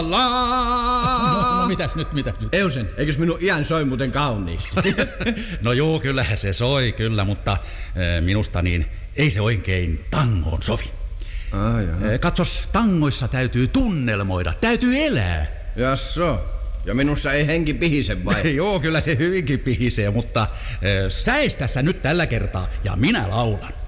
No, mitäs nyt? Eusen, eikös minun iän soi muuten kauniisti? No juu, kyllä se soi kyllä, mutta minusta niin ei se oikein tangoon sovi. Katsos, tangoissa täytyy tunnelmoida, täytyy elää. Jasso, ja minussa ei henki pihise vai? Joo, kyllä se hyvinkin pihisee, mutta säes tässä nyt tällä kertaa ja minä laulan.